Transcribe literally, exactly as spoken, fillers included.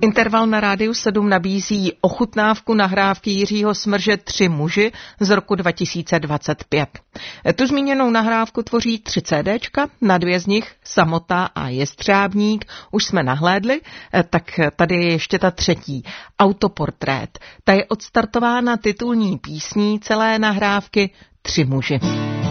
Interval na Rádiu sedm nabízí ochutnávku nahrávky Jiřího Smrže Tři muži z roku dva tisíce dvacet pět. Tu zmíněnou nahrávku tvoří tři CDčka, na dvě z nich, Samota a Jestřábník, už jsme nahlédli, tak tady je ještě ta třetí, Autoportrét. Ta je odstartována titulní písní celé nahrávky Tři muži.